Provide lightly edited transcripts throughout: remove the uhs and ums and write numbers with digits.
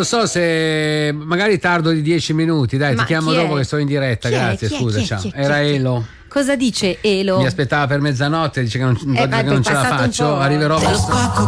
non so se magari tardo di 10 minuti, dai, ti chiamo dopo che sto in diretta. Grazie, scusa, ciao. Era Elo. Cosa dice Elo? Mi aspettava per mezzanotte, dice che non ce la faccio. Arriverò verso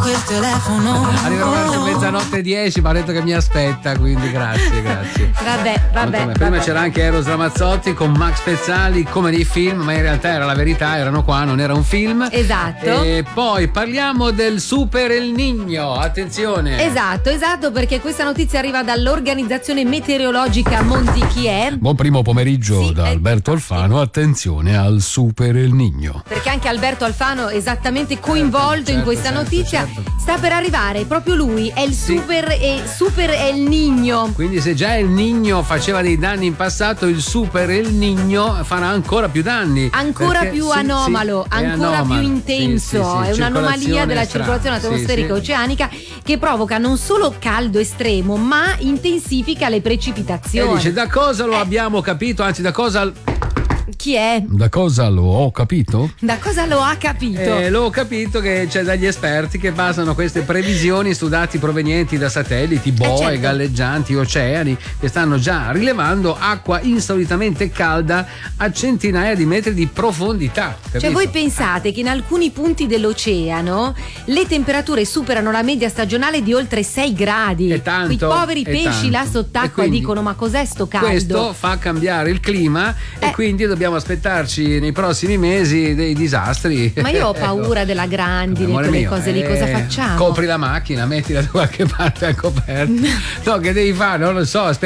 mezzanotte 10, ma ha detto che mi aspetta, quindi grazie. Vabbè. Prima c'era anche Eros Ramazzotti con Max Pezzali, come nei film, ma in realtà era la verità, erano qua, non era un film. Esatto. E poi parliamo del Super El Niño, attenzione. Esatto, perché questa notizia arriva dall'Organizzazione Meteorologica Monti. Buon primo pomeriggio da Alberto Alfano, attenzione al Super El Niño. Perché anche Alberto Alfano è esattamente coinvolto in questa notizia. Sta per arrivare, proprio lui è il Super El Niño. Quindi se già El Niño faceva dei danni in passato, il Super El Niño farà ancora più danni. Ancora più anomalo, ancora più intenso. È un'anomalia della circolazione atmosferica oceanica che provoca non solo caldo estremo, ma intensifica le precipitazioni. E dice, da cosa lo abbiamo capito? Anzi, da cosa... Chi è? Da cosa lo ho capito? Da cosa lo ha capito? L'ho capito che c'è dagli esperti che basano queste previsioni su dati provenienti da satelliti, boe, galleggianti, oceani, che stanno già rilevando acqua insolitamente calda a centinaia di metri di profondità. Capito? Cioè voi pensate che in alcuni punti dell'oceano le temperature superano la media stagionale di oltre 6 gradi. E tanto, quei poveri pesci tanto. là sott'acqua dicono, ma cos'è sto caldo? Questo fa cambiare il clima e quindi dobbiamo aspettarci nei prossimi mesi dei disastri. Ma io ho paura della grandine, quelle cose lì, cosa facciamo? Copri la macchina, mettila da qualche parte al coperto. No, che devi fare? Non lo so,